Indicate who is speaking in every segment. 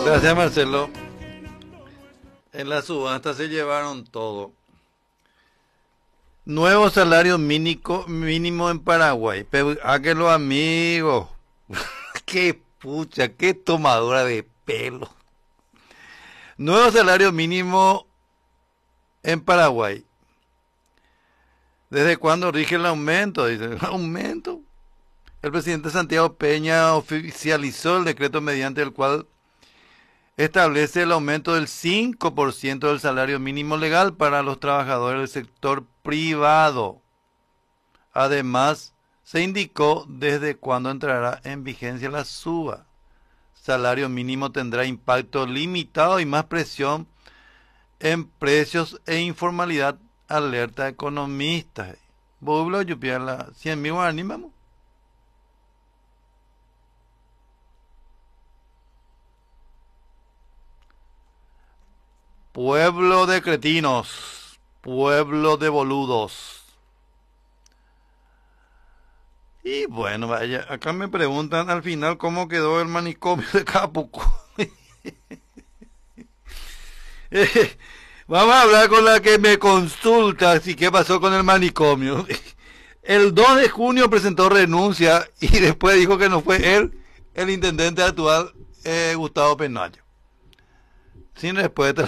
Speaker 1: Gracias, Marcelo. En la subasta se llevaron todo. Nuevo salario mínimo en Paraguay. A que los amigos. Qué pucha, qué tomadura de pelo. Nuevo salario mínimo en Paraguay. ¿Desde cuándo rige el aumento? Dice, ¿aumento? El presidente Santiago Peña oficializó el decreto mediante el cual establece el aumento del 5% del salario mínimo legal para los trabajadores del sector privado. Además, se indicó desde cuándo entrará en vigencia la suba. Salario mínimo tendrá impacto limitado y más presión en precios e informalidad, alerta economistas. Bublo, yo pierdo 100.000 guaraní, vamos. Pueblo de cretinos, pueblo de boludos. Y bueno, vaya, acá me preguntan al final cómo quedó el manicomio de Capuco. Vamos a hablar con la que me consulta si qué pasó con el manicomio. El 2 de junio presentó renuncia y después dijo que no fue él, el intendente actual, Gustavo Penayo. Sin respuesta.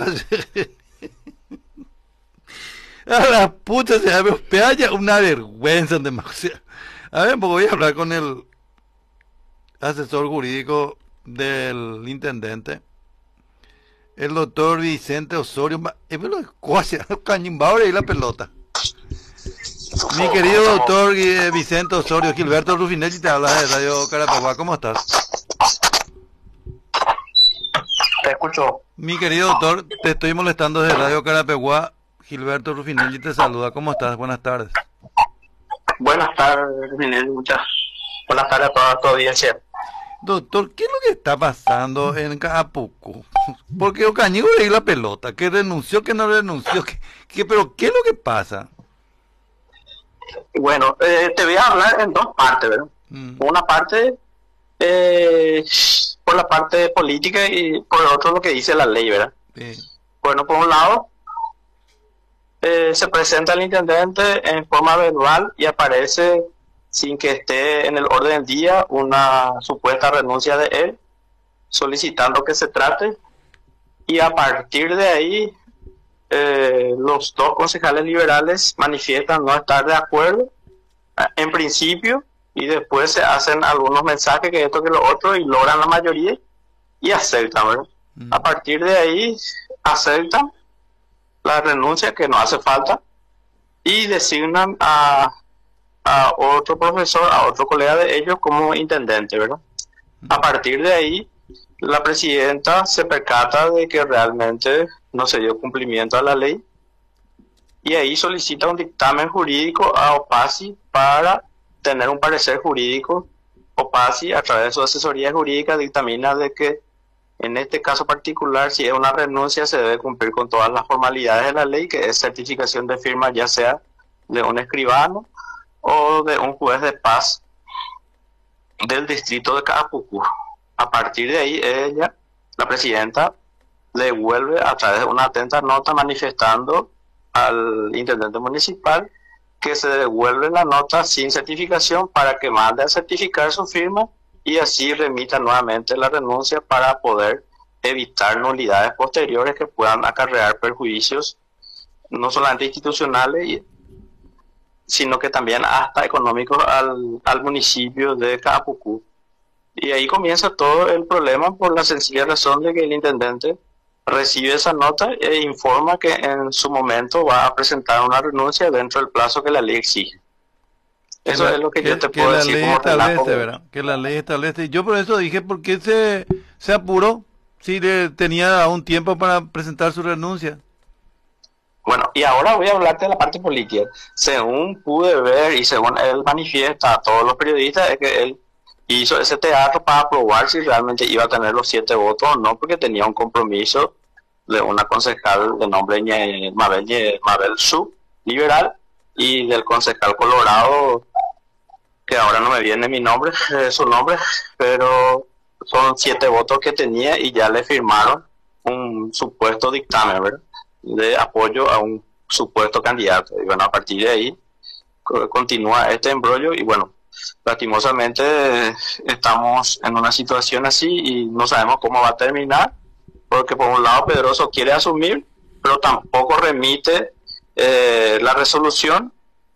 Speaker 1: A la puta se llama haya una vergüenza demasiado. A ver, pues voy a hablar con el asesor jurídico del intendente, el doctor Vicente Osorio. Cañimbao y la pelota. Mi querido doctor Vicente Osorio, Gilberto Rufinelli te habla de Radio Carapeguá. ¿Cómo estás?
Speaker 2: Te escucho.
Speaker 1: Mi querido doctor, te estoy molestando desde Radio Carapeguá. Gilberto Rufinelli te saluda. ¿Cómo estás? Buenas tardes.
Speaker 2: Buenas tardes, Rufinelli. Muchas buenas tardes a toda tu audiencia.
Speaker 1: Doctor, ¿qué es lo que está pasando en Capuco? Porque Ocañigo le la pelota, que renunció, que no renunció, pero ¿qué es lo que pasa?
Speaker 2: Bueno, te voy a hablar en dos partes, ¿verdad? Una parte por la parte política y por otro lo que dice la ley, ¿verdad?
Speaker 1: Sí.
Speaker 2: Bueno, por un lado, se presenta el intendente en forma verbal y aparece sin que esté en el orden del día una supuesta renuncia de él, solicitando que se trate, y a partir de ahí los dos concejales liberales manifiestan no estar de acuerdo en principio, y después se hacen algunos mensajes que esto que lo otro y logran la mayoría y aceptan, ¿verdad? A partir de ahí aceptan la renuncia, que no hace falta, y designan a otro profesor, a otro colega de ellos como intendente, ¿verdad? A partir de ahí la presidenta se percata de que realmente no se dio cumplimiento a la ley y ahí solicita un dictamen jurídico a OPACI para tener un parecer jurídico. OPACI, a través de su asesoría jurídica, dictamina de que en este caso particular, si es una renuncia, se debe cumplir con todas las formalidades de la ley, que es certificación de firma, ya sea de un escribano o de un juez de paz del distrito de Capuco. A partir de ahí, ella, la presidenta, devuelve a través de una atenta nota manifestando al intendente municipal que se devuelve la nota sin certificación para que mande a certificar su firma y así remita nuevamente la renuncia para poder evitar nulidades posteriores que puedan acarrear perjuicios no solamente institucionales, sino que también hasta económicos al municipio de Capuco. Y ahí comienza todo el problema por la sencilla razón de que el intendente recibe esa nota e informa que en su momento va a presentar una renuncia dentro del plazo que la ley exige. Eso es lo que yo te puedo decir como relato.
Speaker 1: ¿Verdad? Que la ley establece. Yo por eso dije, ¿por qué se apuró? Si tenía un tiempo para presentar su renuncia.
Speaker 2: Bueno, y ahora voy a hablarte de la parte política. Según pude ver y según él manifiesta a todos los periodistas, es que él hizo ese teatro para probar si realmente iba a tener los 7 votos o no, porque tenía un compromiso de una concejal de nombre Mabel Sub, liberal, y del concejal colorado, que ahora no me viene su nombre, pero son 7 votos que tenía y ya le firmaron un supuesto dictamen, ¿verdad?, de apoyo a un supuesto candidato. Y bueno, a partir de ahí continúa este embrollo y bueno, lastimosamente estamos en una situación así y no sabemos cómo va a terminar, porque por un lado Pedroso quiere asumir, pero tampoco remite la resolución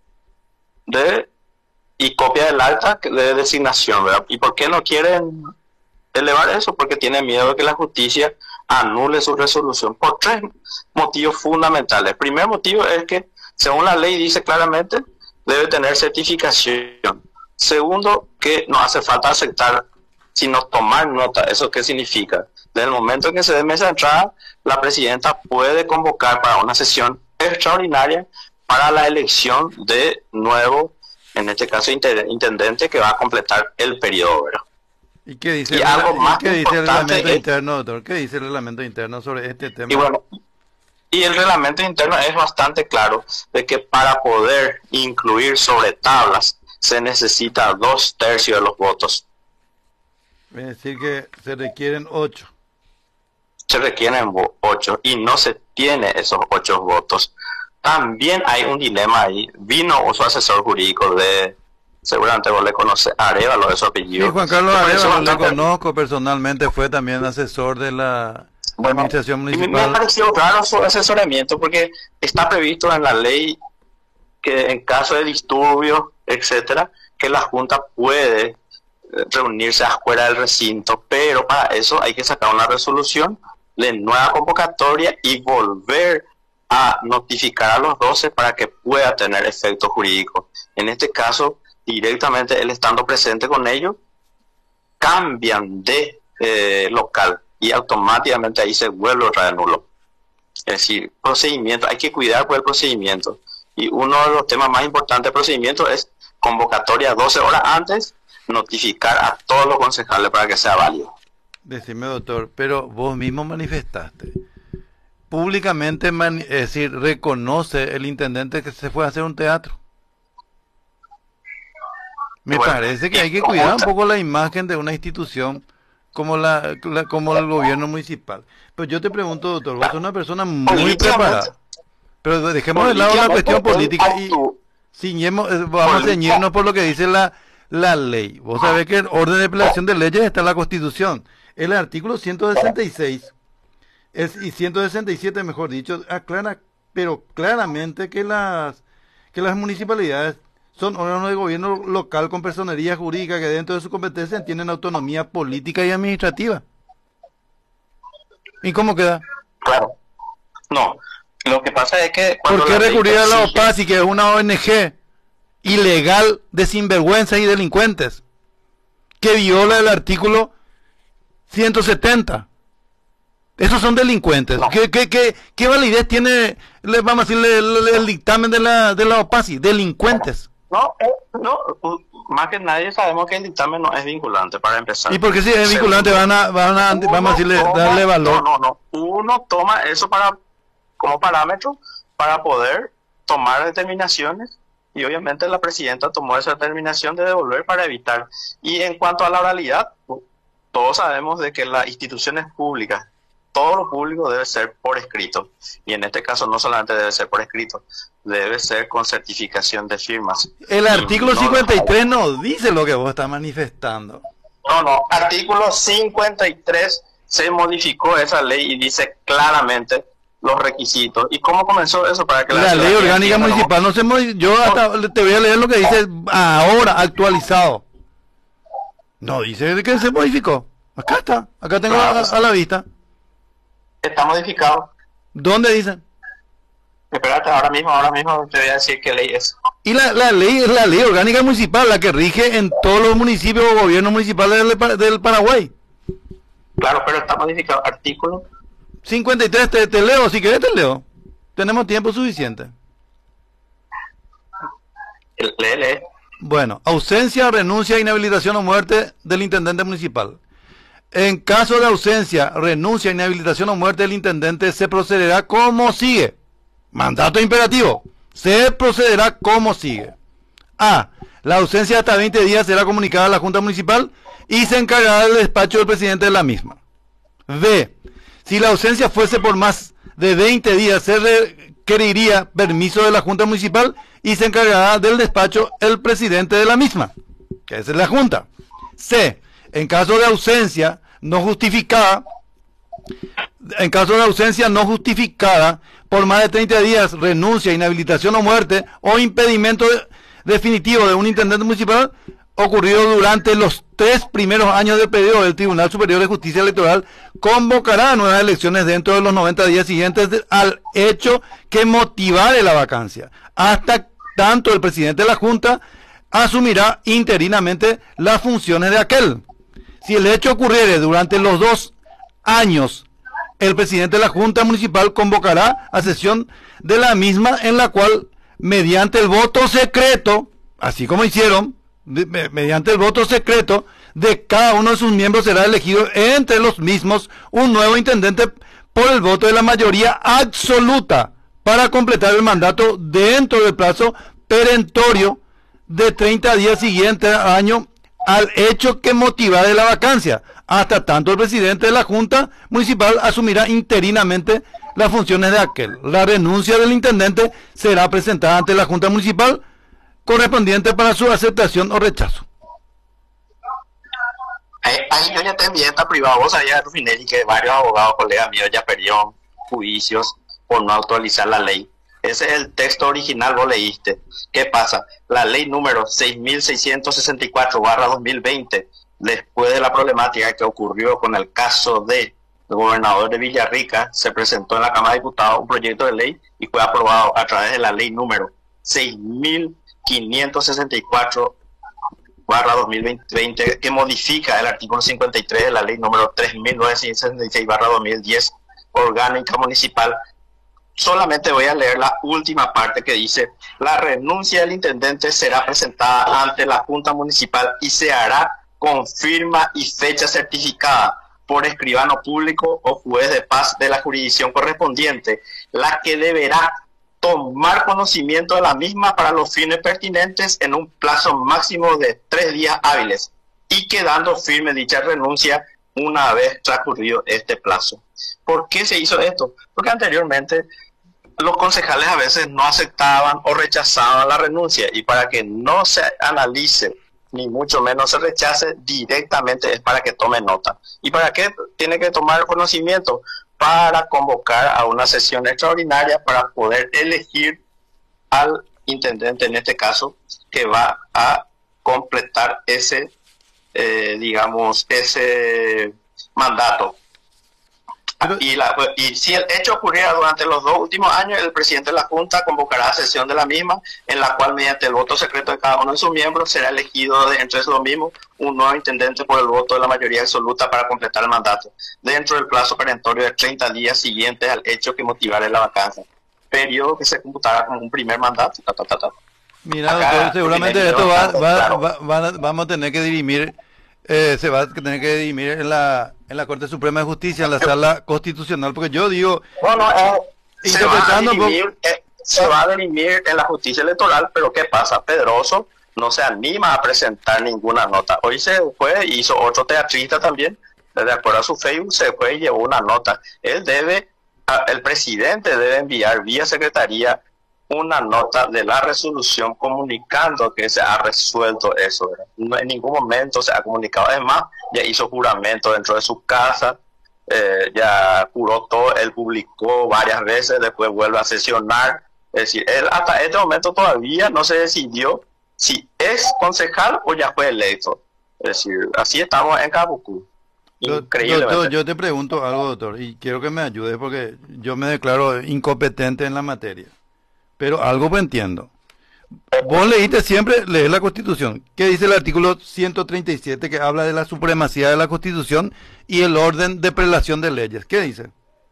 Speaker 2: y copia del acta de designación, ¿verdad? ¿Y por qué no quieren elevar eso? Porque tiene miedo de que la justicia anule su resolución por 3 motivos fundamentales. El primer motivo es que, según la ley dice claramente, debe tener certificación. Segundo, que no hace falta aceptar, sino tomar nota. ¿Eso qué significa? Desde el momento en que se dé mesa de entrada, la presidenta puede convocar para una sesión extraordinaria para la elección de nuevo, en este caso, intendente que va a completar el periodo, ¿verdad?
Speaker 1: ¿Y qué dice, ¿qué dice el reglamento interno, doctor? ¿Qué dice el reglamento interno sobre este tema?
Speaker 2: Y bueno, y el reglamento interno es bastante claro de que para poder incluir sobre tablas se necesita 2/3 de los votos.
Speaker 1: Es decir que se requieren 8.
Speaker 2: Se requieren 8 y no se tiene esos 8 votos. También hay un dilema ahí. Vino su asesor jurídico seguramente vos le conoces, Arévalo de su apellido.
Speaker 1: Sí, Juan Carlos Arévalo lo conozco personalmente, fue también asesor de la administración municipal.
Speaker 2: Me pareció raro su asesoramiento porque está previsto en la ley que en caso de disturbios, etcétera, que la Junta puede reunirse afuera del recinto, pero para eso hay que sacar una resolución de nueva convocatoria y volver a notificar a los 12 para que pueda tener efecto jurídico. En este caso, directamente él estando presente con ellos, cambian de local y automáticamente ahí se vuelve otra vez nulo. Es decir, procedimiento, hay que cuidar por el procedimiento. Y uno de los temas más importantes del procedimiento es convocatoria 12 horas antes, notificar a todos los concejales para que sea válido.
Speaker 1: Decime, doctor, pero vos mismo manifestaste públicamente, es decir, reconoce el intendente que se fue a hacer un teatro. Me parece que hay que cuidar un poco la imagen de una institución como como el gobierno municipal. Pero yo te pregunto, doctor, vos sos una persona muy preparada, pero dejemos de lado la cuestión política y vamos a ceñirnos por lo que dice la ley. Vos sabés que el orden de apelación de leyes está en la Constitución. El artículo 166 y 167, mejor dicho, aclara, pero claramente que las municipalidades son órganos de gobierno local con personería jurídica que dentro de su competencia tienen autonomía política y administrativa. ¿Y cómo queda?
Speaker 2: Claro. No, lo que pasa es que...
Speaker 1: ¿Por qué recurrir a la OPACI, que es una ONG ilegal de sinvergüenzas y delincuentes, que viola el artículo 170? Esos son delincuentes. No. ¿Qué validez tiene, vamos a decirle, el dictamen de la OPACI? Delincuentes.
Speaker 2: No, más que nadie sabemos que el dictamen no es vinculante, para empezar.
Speaker 1: ¿Y por qué si es vinculante vamos a decirle, darle valor?
Speaker 2: No. Uno toma eso como parámetro para poder tomar determinaciones y obviamente la presidenta tomó esa determinación de devolver para evitar. Y en cuanto a la oralidad, todos sabemos de que las instituciones públicas, todo lo público debe ser por escrito. Y en este caso no solamente debe ser por escrito, debe ser con certificación de firmas.
Speaker 1: El artículo 53 no dice lo que vos estás manifestando.
Speaker 2: No. Artículo 53 se modificó esa ley y dice claramente los requisitos. ¿Y cómo comenzó eso? Para que
Speaker 1: la ley orgánica municipal no se modificó. Yo hasta te voy a leer lo que dice ahora, actualizado. No dice que se modificó. Acá está, acá tengo a la vista.
Speaker 2: Está modificado.
Speaker 1: ¿Dónde dicen?
Speaker 2: Espérate, ahora mismo te voy a decir qué ley es.
Speaker 1: Y la ley es la ley orgánica municipal, la que rige en todos los municipios o gobiernos municipales del Paraguay.
Speaker 2: Claro, pero está modificado. Artículo
Speaker 1: 53, te leo, si querés te leo. Tenemos tiempo suficiente.
Speaker 2: Lee.
Speaker 1: Bueno, ausencia, renuncia, inhabilitación o muerte del intendente municipal. En caso de ausencia, renuncia, inhabilitación o muerte del intendente, se procederá como sigue. Mandato imperativo. Se procederá como sigue. A. La ausencia de hasta 20 días será comunicada a la Junta Municipal y se encargará del despacho del presidente de la misma. B. Si la ausencia fuese por más de 20 días, se requeriría permiso de la Junta Municipal y se encargará del despacho el presidente de la misma, que es la Junta. C. En caso de ausencia no justificada, por más de 30 días, renuncia, inhabilitación o muerte o impedimento definitivo de un intendente municipal ocurrido durante los 3 primeros años del periodo, del Tribunal Superior de Justicia Electoral convocará nuevas elecciones dentro de los 90 días siguientes al hecho que motivare la vacancia. Hasta tanto el presidente de la Junta asumirá interinamente las funciones de aquel. Si el hecho ocurriere durante los 2 años, el presidente de la Junta Municipal convocará a sesión de la misma, en la cual, mediante el voto secreto, así como hicieron, mediante el voto secreto de cada uno de sus miembros, será elegido entre los mismos un nuevo intendente por el voto de la mayoría absoluta para completar el mandato dentro del plazo perentorio de 30 días siguientes al año al hecho que motivare la vacancia. Hasta tanto el presidente de la Junta Municipal asumirá interinamente las funciones de aquel. La renuncia del intendente será presentada ante la Junta Municipal correspondiente para su aceptación o rechazo.
Speaker 2: Ahí yo ya te envié esta privada. Vos sabías, Rufinelli, que varios abogados, colegas míos, ya perdieron juicios por no actualizar la ley. Ese es el texto original, vos leíste. ¿Qué pasa? La ley número 6.664/2020, después de la problemática que ocurrió con el caso del gobernador de Villarrica, se presentó en la Cámara de Diputados un proyecto de ley y fue aprobado a través de la ley número 6.564/2020, que modifica el artículo 53 de la ley número 3.966/2010, orgánica municipal. Solamente voy a leer la última parte que dice: la renuncia del intendente será presentada ante la Junta Municipal y se hará con firma y fecha certificada por escribano público o juez de paz de la jurisdicción correspondiente, la que deberá tomar conocimiento de la misma para los fines pertinentes en un plazo máximo de 3 días hábiles, y quedando firme dicha renuncia una vez transcurrido este plazo. ¿Por qué se hizo esto? Porque anteriormente los concejales a veces no aceptaban o rechazaban la renuncia, y para que no se analice ni mucho menos se rechace directamente es para que tome nota. ¿Y para qué tiene que tomar conocimiento? Para convocar a una sesión extraordinaria para poder elegir al intendente, en este caso, que va a completar ese, ese mandato. Y si el hecho ocurriera durante los 2 últimos años, el presidente de la Junta convocará a sesión de la misma, en la cual, mediante el voto secreto de cada uno de sus miembros, será elegido de entre los mismos un nuevo intendente por el voto de la mayoría absoluta para completar el mandato, dentro del plazo perentorio de 30 días siguientes al hecho que motivara la vacancia, periodo que se computará como un primer mandato.
Speaker 1: Mira, doctor, seguramente esto vamos a tener que dirimir. Se va a tener que dirimir en la Corte Suprema de Justicia, en la Sala Constitucional, porque yo digo,
Speaker 2: se va a dirimir en la justicia electoral, pero ¿qué pasa? Pedroso no se anima a presentar ninguna nota. Hoy se fue y hizo otro teatrista también, de acuerdo a su Facebook, se fue y llevó una nota. El presidente debe enviar vía secretaría una nota de la resolución comunicando que se ha resuelto eso, ¿verdad? No, en ningún momento se ha comunicado. Además, ya hizo juramento dentro de su casa, ya juró todo, él publicó varias veces, después vuelve a sesionar. Es decir, él hasta este momento todavía no se decidió si es concejal o ya fue electo. Es decir, así estamos en Cabucú. Increíble.
Speaker 1: Doctor, yo te pregunto algo, doctor, y quiero que me ayudes porque yo me declaro incompetente en la materia. Pero algo pues entiendo. Vos lees la Constitución. ¿Qué dice el artículo 137 que habla de la supremacía de la Constitución y el orden de prelación de leyes? ¿Qué dice?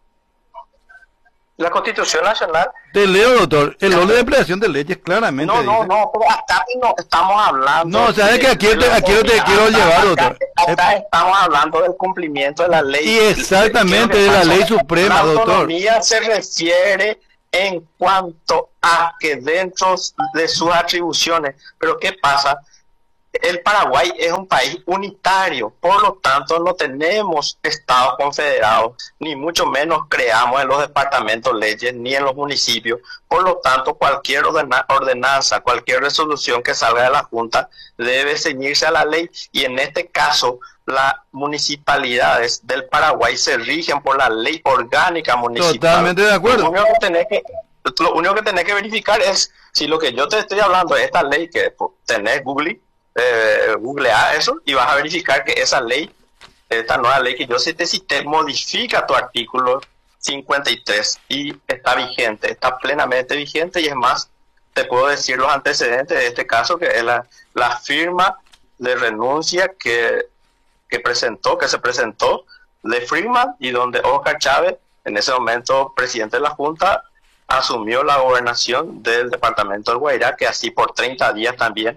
Speaker 2: La Constitución Nacional.
Speaker 1: Te leo, doctor. El orden de prelación de leyes claramente dice.
Speaker 2: No, pero hasta no estamos hablando.
Speaker 1: No, ¿sabes que aquí te quiero llevar, doctor?
Speaker 2: Acá estamos hablando del cumplimiento de la ley.
Speaker 1: Y exactamente de la ley suprema, doctor.
Speaker 2: La autonomía se refiere en cuanto a que dentro de sus atribuciones, pero ¿qué pasa? El Paraguay es un país unitario, por lo tanto no tenemos estados confederados, ni mucho menos creamos en los departamentos leyes, ni en los municipios. Por lo tanto, cualquier ordenanza, cualquier resolución que salga de la Junta debe ceñirse a la ley, y en este caso las municipalidades del Paraguay se rigen por la ley orgánica municipal.
Speaker 1: Totalmente de acuerdo.
Speaker 2: Lo único que tenés que verificar es si lo que yo te estoy hablando es esta ley que tenés googlea eso y vas a verificar que esa ley, esta nueva ley que yo te cité, modifica tu artículo 53 y está vigente, está plenamente vigente. Y es más, te puedo decir los antecedentes de este caso, que es la firma de renuncia que se presentó de Freeman, y donde Oscar Chávez, en ese momento presidente de la Junta, asumió la gobernación del departamento del Guairá, que así por 30 días también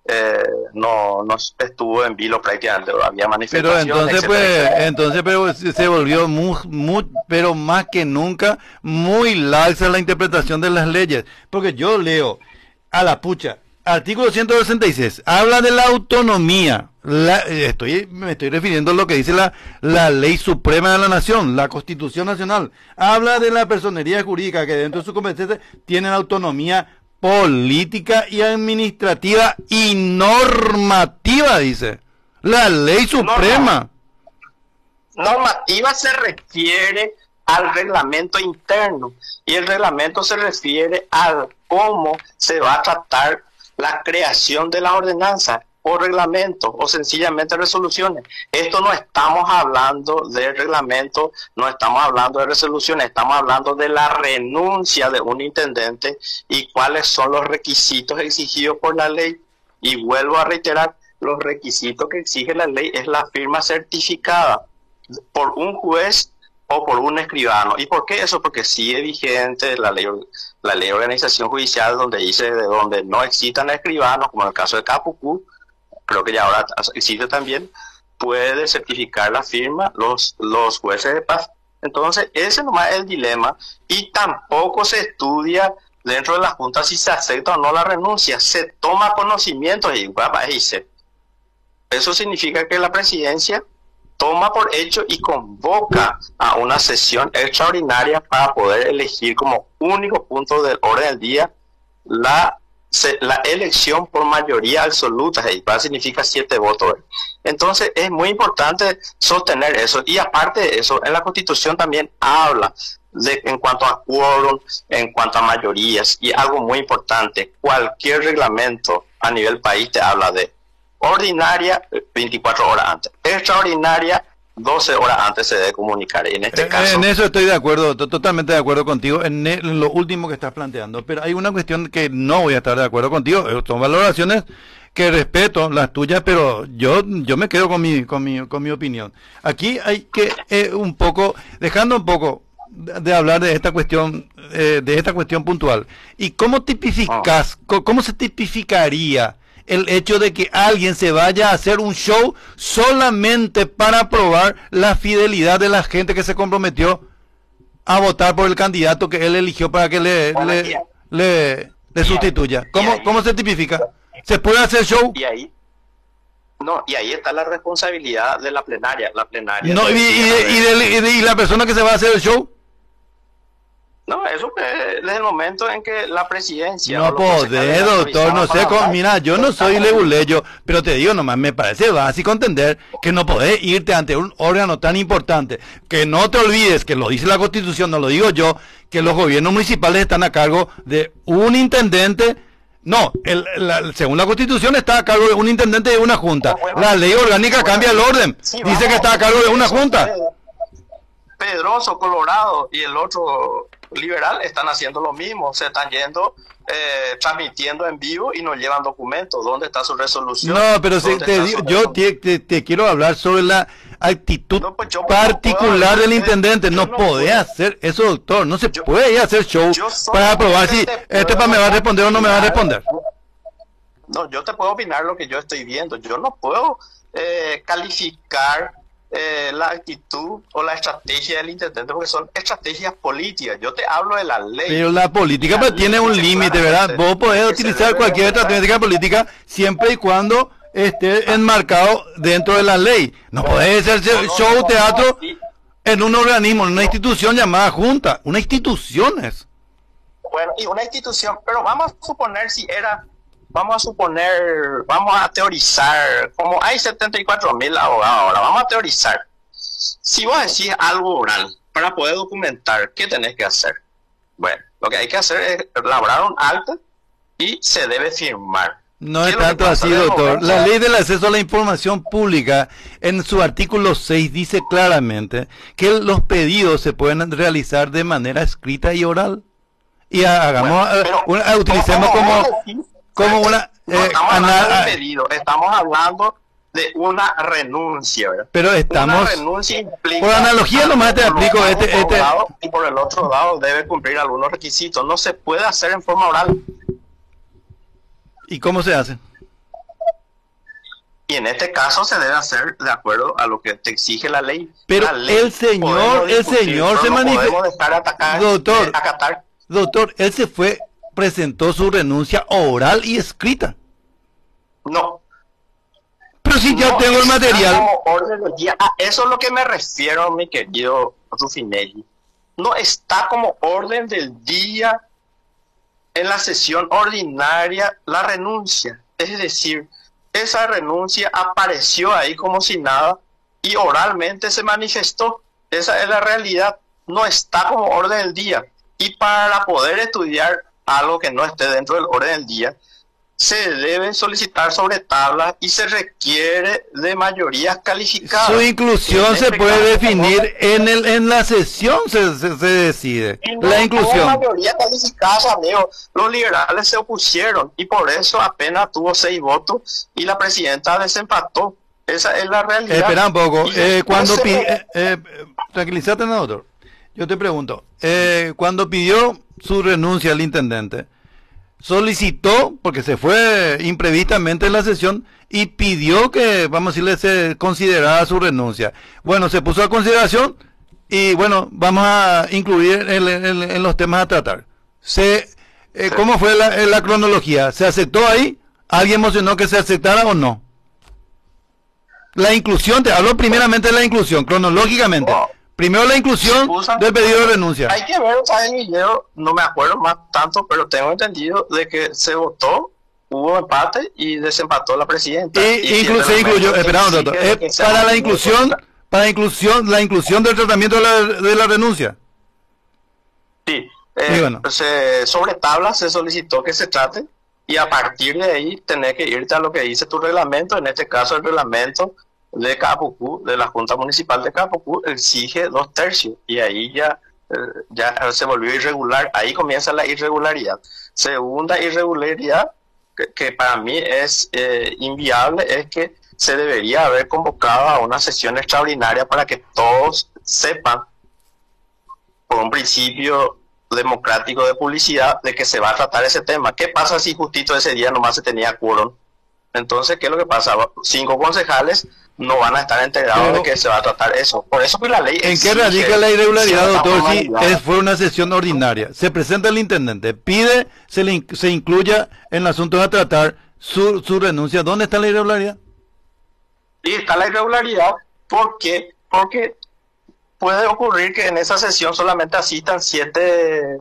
Speaker 2: no estuvo en vilo prácticamente, había manifestaciones.
Speaker 1: Pero entonces,
Speaker 2: etcétera.
Speaker 1: entonces pero se volvió pero más que nunca muy laxa la interpretación de las leyes, porque yo leo a la pucha, artículo 166, habla de la autonomía. Me estoy refiriendo a lo que dice la ley suprema de la nación, la Constitución Nacional. Habla de la personería jurídica, que dentro de su competencia tienen autonomía política y administrativa y normativa, dice la ley suprema.
Speaker 2: Normativa se refiere al reglamento interno, y el reglamento se refiere a cómo se va a tratar la creación de la ordenanza, o reglamento, o sencillamente resoluciones. Esto no estamos hablando de reglamento, no estamos hablando de resoluciones, estamos hablando de la renuncia de un intendente y cuáles son los requisitos exigidos por la ley. Y vuelvo a reiterar, los requisitos que exige la ley es la firma certificada por un juez o por un escribano. ¿Y por qué eso? Porque sigue vigente la ley de organización judicial, donde dice de donde no existan escribanos, como en el caso de Capucú, creo que ya ahora existe también, puede certificar la firma los jueces de paz. Entonces, ese nomás es el dilema, y tampoco se estudia dentro de la Junta si se acepta o no la renuncia. Se toma conocimiento y dice, eso significa que la presidencia toma por hecho y convoca a una sesión extraordinaria para poder elegir como único punto del orden del día la elección por mayoría absoluta, y significa 7 votos. Entonces es muy importante sostener eso, y aparte de eso, en la Constitución también habla en cuanto a quórum, en cuanto a mayorías, y algo muy importante, cualquier reglamento a nivel país te habla de ordinaria 24 horas antes, extraordinaria 12 horas antes se debe comunicar. Y en este caso,
Speaker 1: en eso estoy de acuerdo, totalmente de acuerdo contigo en lo último que estás planteando, pero hay una cuestión que no voy a estar de acuerdo contigo. Son valoraciones que respeto las tuyas, pero yo me quedo con mi opinión. Aquí hay que un poco, dejando un poco de hablar de esta cuestión puntual. ¿Y cómo tipificas, cómo se tipificaría el hecho de que alguien se vaya a hacer un show solamente para probar la fidelidad de la gente que se comprometió a votar por el candidato que él eligió para que le sustituya? ¿Cómo se tipifica? ¿Se puede hacer show?
Speaker 2: Y ahí está la responsabilidad de la plenaria.
Speaker 1: No, y la persona que se va a hacer el show.
Speaker 2: No, eso desde el momento en que la presidencia...
Speaker 1: No podés, doctor, no sé, mira, yo no soy leguleyo, pero te digo nomás, me parece básico entender que no podés irte ante un órgano tan importante, que no te olvides, que lo dice la Constitución, no lo digo yo, que los gobiernos municipales están a cargo de un intendente. No, según la Constitución está a cargo de un intendente y de una junta. La ley orgánica cambia el orden, dice que está a cargo de una junta.
Speaker 2: Pedroso, Colorado y el otro liberal están haciendo lo mismo, se están yendo transmitiendo en vivo y no llevan documentos. ¿Dónde está su resolución?
Speaker 1: No, pero yo te quiero hablar sobre la actitud particular del intendente. No podés hacer eso, doctor. No se puede ir a hacer show para probar si me va a responder o no me va a responder.
Speaker 2: No, yo te puedo opinar lo que yo estoy viendo. Yo no puedo calificar la actitud o la estrategia del intendente, porque son estrategias políticas. Yo te hablo de la ley.
Speaker 1: Pero la política pues, tiene un límite, ¿verdad? Vos podés utilizar cualquier estrategia política siempre y cuando esté enmarcado dentro de la ley. No podés hacer show, teatro en un organismo, en una institución llamada Junta. Una institución es.
Speaker 2: Bueno, y una institución, pero vamos a suponer si era, vamos a teorizar, como hay 74.000 abogados ahora, vamos a teorizar. Si vos decís algo oral para poder documentar, ¿qué tenés que hacer? Bueno, lo que hay que hacer es elaborar un acta y se debe firmar.
Speaker 1: No es tanto así, doctor. La ley del acceso a la información pública, en su artículo 6, dice claramente que los pedidos se pueden realizar de manera escrita y oral. Y hagamos, utilicemos como una...
Speaker 2: estamos hablando de pedido, estamos hablando de una renuncia, ¿verdad?
Speaker 1: Pero estamos...
Speaker 2: Una renuncia implica...
Speaker 1: Por analogía nomás te aplico
Speaker 2: y por el otro lado debe cumplir algunos requisitos. No se puede hacer en forma oral.
Speaker 1: ¿Y cómo se hace?
Speaker 2: Y en este caso se debe hacer de acuerdo a lo que te exige la ley.
Speaker 1: Pero
Speaker 2: la ley,
Speaker 1: el señor se manifestó. Doctor, él presentó su renuncia oral y escrita.
Speaker 2: No.
Speaker 1: Pero si yo tengo el material.
Speaker 2: Como orden del día. Eso es lo que me refiero, mi querido Rufinelli. No está como orden del día en la sesión ordinaria la renuncia. Es decir, esa renuncia apareció ahí como si nada y oralmente se manifestó. Esa es la realidad. No está como orden del día. Y para poder estudiar algo que no esté dentro del orden del día, se debe solicitar sobre tablas y se requiere de mayorías calificadas.
Speaker 1: Su inclusión se puede definir en la sesión, se decide.
Speaker 2: No,
Speaker 1: la inclusión.
Speaker 2: Mayoría calificada, amigo. Los liberales se opusieron y por eso apenas tuvo 6 votos y la presidenta desempató. Esa es la realidad.
Speaker 1: Espera un poco. Tranquilízate, no, doctor. Yo te pregunto, cuando pidió su renuncia al intendente, solicitó, porque se fue imprevistamente en la sesión, y pidió que, vamos a decirle, se considerara su renuncia. Bueno, se puso a consideración, y bueno, vamos a incluir en los temas a tratar. ¿Cómo fue la cronología? ¿Se aceptó ahí? ¿Alguien emocionó que se aceptara o no? La inclusión, te hablo primeramente de la inclusión, cronológicamente. Primero la inclusión del pedido de renuncia.
Speaker 2: Hay que ver, ¿sabes, Guillermo? No me acuerdo más tanto, pero tengo entendido de que se votó, hubo empate y desempató la presidenta.
Speaker 1: Se incluyó, espera un rato, para la inclusión del tratamiento de la renuncia.
Speaker 2: Sí, bueno. Sobre tabla se solicitó que se trate y a partir de ahí tenés que irte a lo que dice tu reglamento, en este caso el reglamento de Capucú, de la Junta Municipal de Capucú, exige 2/3 y ahí ya se volvió irregular. Ahí comienza la irregularidad. Segunda irregularidad que para mí es inviable es que se debería haber convocado a una sesión extraordinaria para que todos sepan, por un principio democrático de publicidad, de que se va a tratar ese tema. ¿Qué pasa si justito ese día nomás se tenía quórum? Entonces, ¿qué es lo que pasa? 5 concejales no van a estar enterados de que se va a tratar eso. Por eso que la ley...
Speaker 1: ¿En qué radica la irregularidad, doctor? Si fue una sesión ordinaria, se presenta el intendente, pide se incluya en el asunto a tratar su renuncia. ¿Dónde está la irregularidad?
Speaker 2: Y está la irregularidad porque puede ocurrir que en esa sesión solamente asistan 7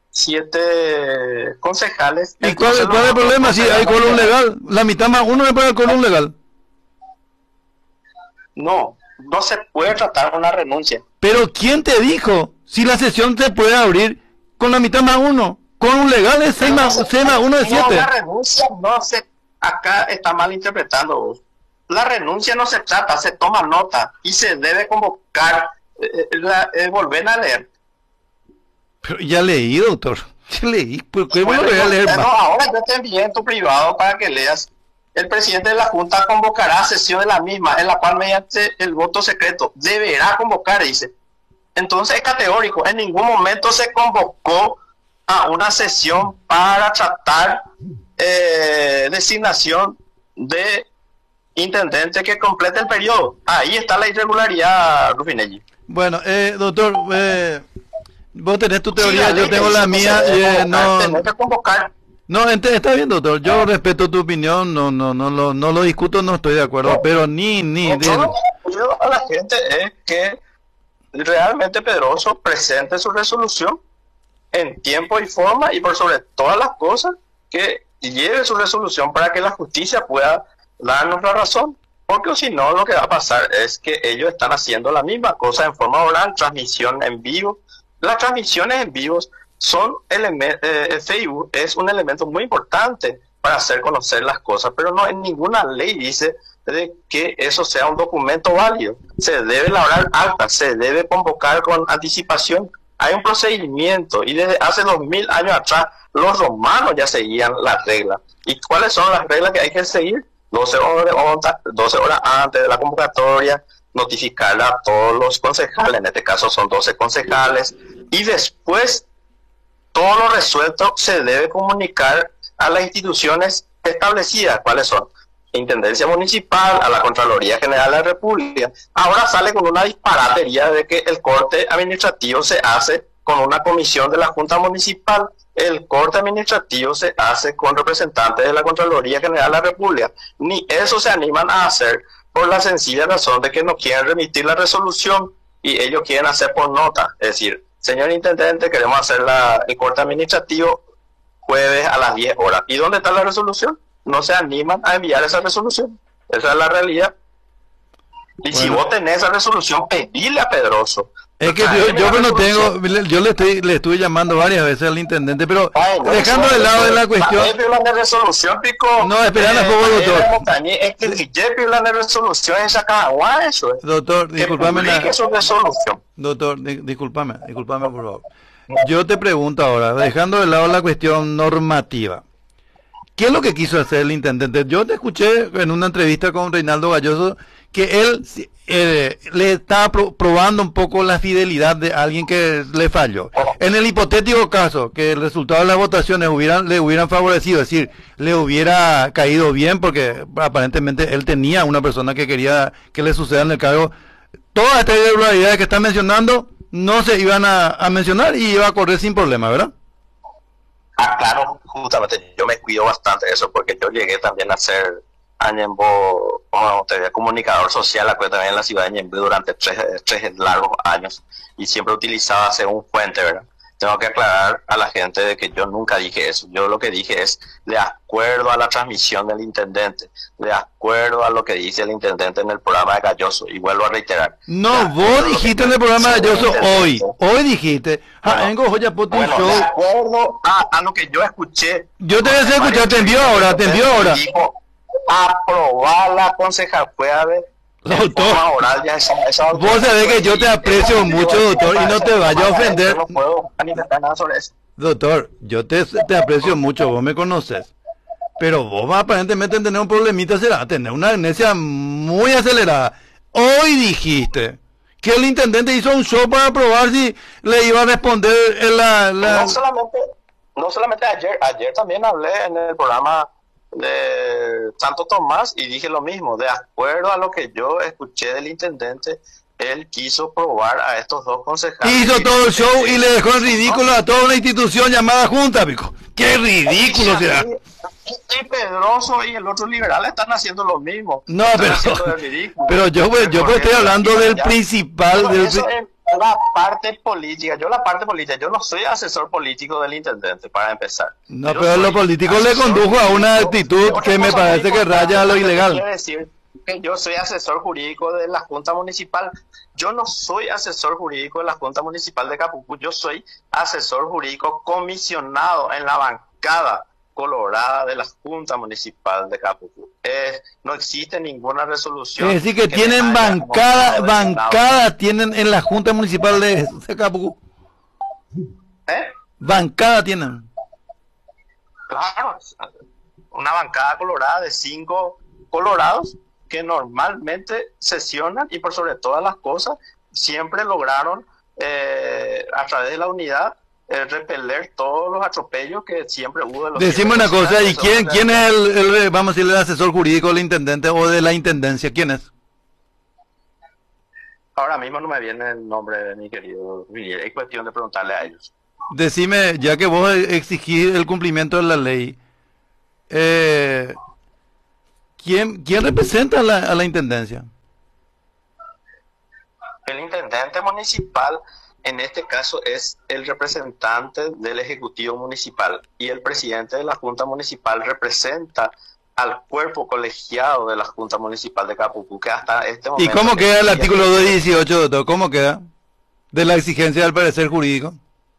Speaker 2: concejales.
Speaker 1: ¿Y cuál es el problema? Si hay quórum legal, la mitad más uno le pone el quórum legal.
Speaker 2: No se puede tratar una renuncia.
Speaker 1: Pero ¿quién te dijo? Si la sesión se puede abrir con la mitad más uno, con un legal es 6 más 1 de 7.
Speaker 2: No, la renuncia acá está mal interpretando vos. La renuncia no se trata, se toma nota y se debe convocar, volver a leer.
Speaker 1: Pero ya leí, doctor. Ya leí. ¿Por qué voy a leer más?
Speaker 2: No, ahora yo te envié en tu privado para que leas. El presidente de la Junta convocará sesión de la misma, en la cual mediante el voto secreto deberá convocar, dice. Entonces es categórico, en ningún momento se convocó a una sesión para tratar designación de intendente que complete el periodo. Ahí está la irregularidad, Rufinelli.
Speaker 1: Bueno, doctor, vos tenés tu
Speaker 2: Sí,
Speaker 1: teoría, yo tengo la mía.
Speaker 2: Tenés que convocar.
Speaker 1: No, está bien, doctor. Yo respeto tu opinión, no lo discuto, no estoy de acuerdo, pero
Speaker 2: Yo lo que pido a la gente es que realmente Pedroso presente su resolución en tiempo y forma, y por sobre todas las cosas que lleve su resolución para que la justicia pueda darnos la razón, porque si no lo que va a pasar es que ellos están haciendo la misma cosa en forma oral, transmisión en vivo. Las transmisiones en vivos son Facebook es un elemento muy importante para hacer conocer las cosas, pero no en ninguna ley dice de que eso sea un documento válido. Se debe elaborar actas, se debe convocar con anticipación. Hay un procedimiento, y desde hace 2000 años atrás los romanos ya seguían las reglas. ¿Y cuáles son las reglas que hay que seguir? 12 horas antes de la convocatoria, notificarle a todos los concejales, en este caso son 12 concejales, y después todo lo resuelto se debe comunicar a las instituciones establecidas. ¿Cuáles son? Intendencia Municipal, a la Contraloría General de la República. Ahora sale con una disparatería de que el corte administrativo se hace con una comisión de la Junta Municipal, el corte administrativo se hace con representantes de la Contraloría General de la República. Ni eso se animan a hacer por la sencilla razón de que no quieren remitir la resolución y ellos quieren hacer por nota. Es decir, señor intendente, queremos hacer el corte administrativo jueves a las 10 horas. ¿Y dónde está la resolución? No se animan a enviar esa resolución. Esa es la realidad. Y si vos tenés esa resolución, pedile a Pedroso.
Speaker 1: Es que yo no tengo, yo le estuve llamando varias veces al intendente, pero dejando de lado de la cuestión.
Speaker 2: La resolución, Pico.
Speaker 1: No, esperando un poco, doctor.
Speaker 2: Es que la resolución es acá, eso.
Speaker 1: Doctor, discúlpame.
Speaker 2: Doctor,
Speaker 1: discúlpame, por favor. Yo te pregunto ahora, dejando de lado la cuestión normativa, ¿qué es lo que quiso hacer el intendente? Yo te escuché en una entrevista con Reinaldo Galloso que él le estaba probando un poco la fidelidad de alguien que le falló. En el hipotético caso que el resultado de las votaciones le hubieran favorecido, es decir, le hubiera caído bien, porque aparentemente él tenía una persona que quería que le suceda en el cargo, todas estas irregularidades que están mencionando no se iban a mencionar y iba a correr sin problema, ¿verdad?
Speaker 2: Claro, justamente yo me cuido bastante de eso, porque yo llegué también a ser a Ñembo, como comunicador social, acuérdate, también en la ciudad de Ñembo durante tres largos años, y siempre utilizaba según fuente, ¿verdad? Tengo que aclarar a la gente de que yo nunca dije eso. Yo lo que dije es de acuerdo a la transmisión del intendente, de acuerdo a lo que dice el intendente en el programa de Galloso, y vuelvo a reiterar.
Speaker 1: No, vos dijiste en el programa de Galloso hoy dijiste, vengo joya por tu show.
Speaker 2: De acuerdo a lo que yo escuché.
Speaker 1: Yo te voy a hacer escuchar, te envió ahora.
Speaker 2: Dijo, aprobar la concejal, fue a ver.
Speaker 1: Doctor, vos sabés que yo te aprecio mucho, doctor, y no te vaya a ofender.
Speaker 2: No puedo manifestar nada sobre eso.
Speaker 1: Doctor, yo te aprecio mucho, vos me conoces, pero vos aparentemente tenés un problemita, será tener una amnesia muy acelerada. Hoy dijiste que el intendente hizo un show para probar si le iba a responder
Speaker 2: No solamente ayer también hablé en el programa de Santo Tomás y dije lo mismo. De acuerdo a lo que yo escuché del intendente, él quiso probar a estos dos concejales.
Speaker 1: Hizo todo el show y le dejó en ridículo a toda una institución llamada Junta, pico. ¡Qué ridículo será!
Speaker 2: Y Pedroso y el otro liberal están haciendo lo mismo.
Speaker 1: No, pero yo estoy hablando del principal.
Speaker 2: La parte política, yo no soy asesor político del intendente, para empezar.
Speaker 1: No, pero lo político le condujo a una actitud que me parece que raya a lo ilegal.
Speaker 2: Quiere decir que yo soy asesor jurídico de la Junta Municipal. Yo no soy asesor jurídico de la Junta Municipal de Capucú, yo soy asesor jurídico comisionado en la bancada colorada de la Junta Municipal de Capucú. No existe ninguna resolución.
Speaker 1: Es decir, que tienen bancada tienen en la Junta Municipal de Capucú. Bancada tienen.
Speaker 2: Claro, una bancada colorada de 5 colorados que normalmente sesionan y por sobre todas las cosas siempre lograron a través de la unidad repeler todos los atropellos que siempre hubo de los
Speaker 1: Decime
Speaker 2: siete
Speaker 1: una cosa, ¿y
Speaker 2: vecinales.
Speaker 1: quién es vamos a decirle, el asesor jurídico del intendente o de la intendencia? ¿Quién es?
Speaker 2: Ahora mismo no me viene el nombre de mi querido Miguel, es cuestión de preguntarle a ellos.
Speaker 1: Decime, ya que vos exigís el cumplimiento de la ley, ¿quién representa a la intendencia?
Speaker 2: El intendente municipal, en este caso, es el representante del Ejecutivo Municipal y el presidente de la Junta Municipal representa al cuerpo colegiado de la Junta Municipal de Capucú, que hasta este
Speaker 1: ¿Y
Speaker 2: momento...
Speaker 1: cómo queda el artículo 218, doctor? ¿Cómo queda? De la exigencia del parecer jurídico.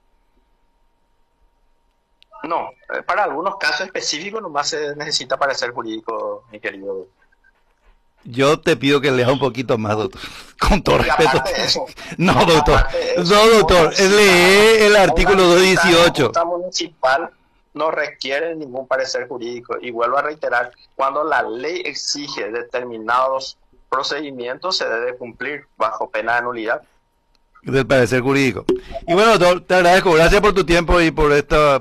Speaker 2: No, para algunos casos específicos nomás se necesita parecer jurídico, mi querido.
Speaker 1: Yo te pido que leas un poquito más, doctor. Con todo
Speaker 2: Y
Speaker 1: respeto.
Speaker 2: aparte de eso,
Speaker 1: No, doctor.
Speaker 2: aparte de eso,
Speaker 1: No, doctor. Lee el artículo
Speaker 2: una
Speaker 1: 218.
Speaker 2: Junta municipal no requiere ningún parecer jurídico. Y vuelvo a reiterar, cuando la ley exige determinados procedimientos, se debe cumplir bajo pena de nulidad.
Speaker 1: Del parecer jurídico. Y bueno, doctor, te agradezco. Gracias por tu tiempo y por estas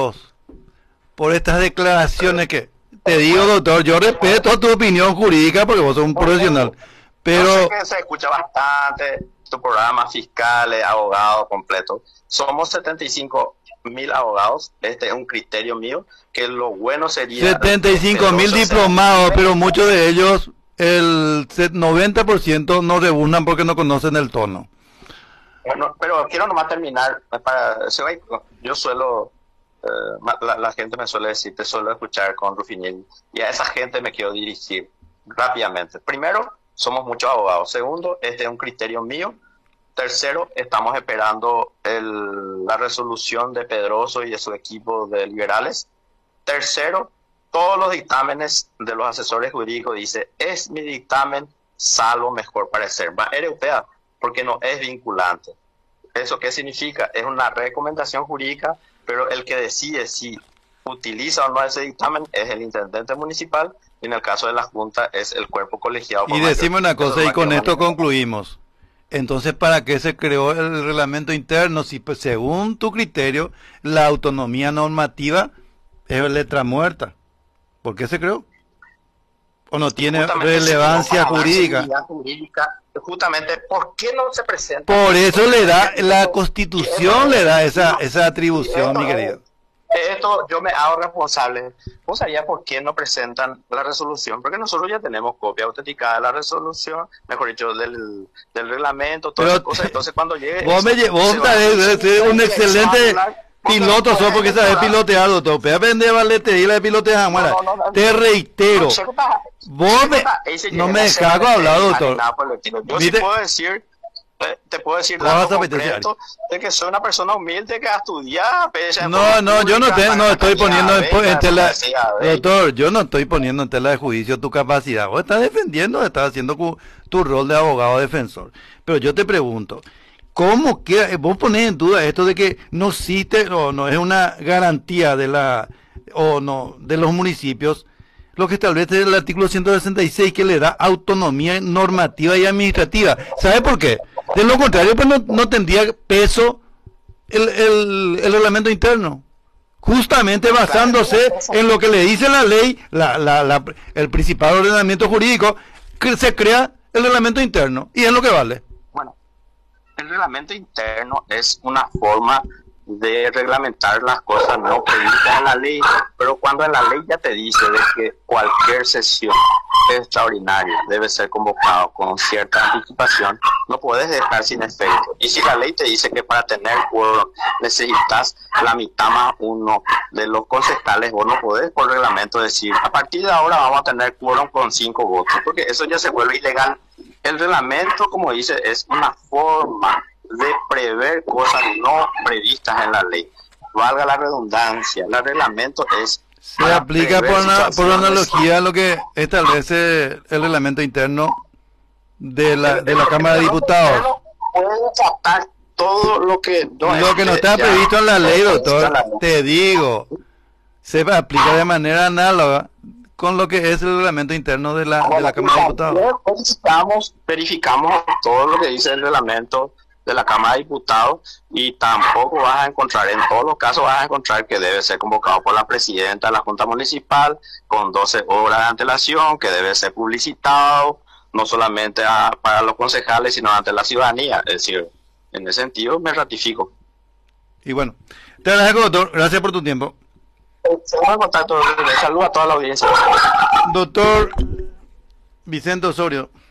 Speaker 1: declaraciones que te digo, doctor. Yo respeto tu opinión jurídica porque vos sos un profesional.
Speaker 2: Yo
Speaker 1: Pero
Speaker 2: sé que se escucha bastante tu programa, fiscales, abogados, completo. Somos 75.000 abogados. Este es un criterio mío, que lo bueno sería...
Speaker 1: 75.000 diplomados, pero muchos de ellos, el 90% no rebuznan porque no conocen el tono.
Speaker 2: Bueno, pero quiero nomás terminar. Yo suelo... la gente me suele decir, te suelo escuchar con Rufinil, y a esa gente me quiero dirigir rápidamente. Primero, somos muchos abogados. Segundo, este es un criterio mío. Tercero, estamos esperando la resolución de Pedroso y de su equipo de liberales. Tercero, todos los dictámenes de los asesores jurídicos dice, es mi dictamen salvo mejor parecer. Va europea, porque no es vinculante. ¿Eso qué significa? Es una recomendación jurídica, pero el que decide si utiliza o no ese dictamen es el intendente municipal, y en el caso de la Junta es el cuerpo colegiado.
Speaker 1: Y decime una cosa, y con esto concluimos. Entonces, ¿para qué se creó el reglamento interno si, pues, según tu criterio, la autonomía normativa es letra muerta? ¿Por qué se creó? ¿O no tiene relevancia jurídica?
Speaker 2: Justamente, ¿por qué no se presenta?
Speaker 1: Por eso le da, la Constitución le da esa atribución, mi querido.
Speaker 2: Esto yo me hago responsable. ¿Vos sabías por qué no presentan la resolución? Porque nosotros ya tenemos copia autenticada de la resolución, mejor dicho, del reglamento, todas esas cosas. Entonces, cuando llegue...
Speaker 1: Vos sabés un excelente piloto, solo porque sabes pilotear, doctor. Pero aprende valetería de pilotear, te reitero. Vos no me dejás hablar, doctor.
Speaker 2: Yo sí puedo decir... Te puedo decir concreto de que soy una persona humilde que ha estudiado.
Speaker 1: No, yo no estoy poniendo en tela, doctor, yo no estoy poniendo en tela de juicio tu capacidad. Vos estás defendiendo, estás haciendo tu rol de abogado defensor. Pero yo te pregunto, ¿cómo que vos ponés en duda esto de que no existe o no es una garantía de de los municipios lo que establece el artículo 166 que le da autonomía normativa y administrativa? ¿Sabe por qué? De lo contrario, pues no tendría peso el reglamento interno. Justamente basándose en lo que le dice la ley, el principal ordenamiento jurídico, que se crea el reglamento interno. Y es lo que vale.
Speaker 2: Bueno, el reglamento interno es una forma de reglamentar las cosas no previstas en la ley, pero cuando en la ley ya te dice de que cualquier sesión extraordinaria debe ser convocado con cierta anticipación, no puedes dejar sin efecto. Y si la ley te dice que para tener quórum necesitas la mitad más uno de los concejales, vos no podés por reglamento decir, a partir de ahora vamos a tener quórum con 5 votos, porque eso ya se vuelve ilegal. El reglamento, como dice, es una forma de prever cosas no previstas en la ley. Valga la redundancia, el reglamento es...
Speaker 1: Se aplica por analogía a lo que establece el reglamento interno de la Cámara de Diputados.
Speaker 2: Puede tratar todo lo que no
Speaker 1: está previsto en la ley, doctor, te digo, se aplica de manera análoga con lo que es el reglamento interno de la Cámara de Diputados.
Speaker 2: Verificamos todo lo que dice el reglamento de la Cámara de Diputados, y tampoco vas a encontrar, en todos los casos vas a encontrar que debe ser convocado por la presidenta de la Junta Municipal con 12 horas de antelación, que debe ser publicitado, no solamente para los concejales, sino ante la ciudadanía. Es decir, en ese sentido me ratifico.
Speaker 1: Y bueno, te agradezco, doctor. Gracias por tu tiempo.
Speaker 2: Seguimos en contacto. Saludos a toda la audiencia.
Speaker 1: Doctor Vicente Osorio.